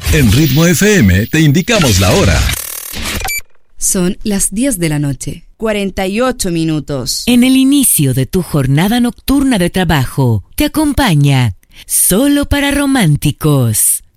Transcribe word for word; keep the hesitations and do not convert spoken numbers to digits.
En Ritmo F M te indicamos la hora. Son las diez de la noche, cuarenta y ocho minutos. En el inicio de tu jornada nocturna de trabajo, te acompaña Solo para Románticos.